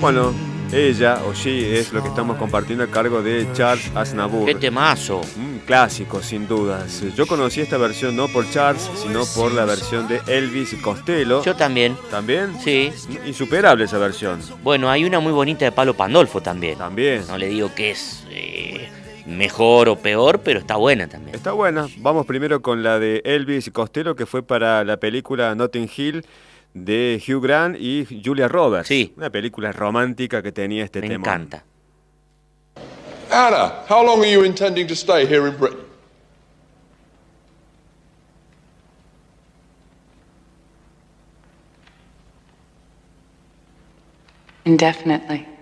Bueno, ella o she es lo que estamos compartiendo a cargo de Charles Aznavour. ¡Qué temazo! Un clásico, sin dudas. Yo conocí esta versión no por Charles, sino por la versión de Elvis Costello. Yo también. ¿También? Sí. Insuperable esa versión. Bueno, hay una muy bonita de Palo Pandolfo también. También. No le digo que es mejor o peor, pero está buena también. Está buena. Vamos primero con la de Elvis Costello, que fue para la película Notting Hill de Hugh Grant y Julia Roberts. Sí. Una película romántica que tenía este tema. Me encanta. Anna, how long are you intending to stay here in Britain? Indefinitely.